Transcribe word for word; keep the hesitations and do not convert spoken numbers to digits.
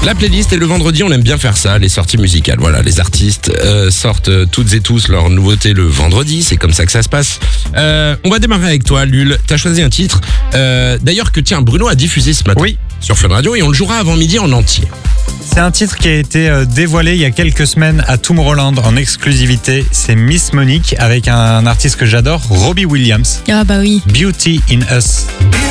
La playlist et le vendredi, on aime bien faire ça, les sorties musicales. Voilà, les artistes euh, sortent euh, toutes et tous leurs nouveautés le vendredi, c'est comme ça que ça se passe. Euh, on va démarrer avec toi, Lul. T'as choisi un titre, euh, d'ailleurs que tiens, Bruno a diffusé ce matin Oui. sur Fun Radio et on le jouera avant midi en entier. C'est un titre qui a été euh, dévoilé il y a quelques semaines à Tomorrowland en exclusivité. C'est Miss Monique avec un artiste que j'adore, Robbie Williams. Ah bah oui. Beauty in Us.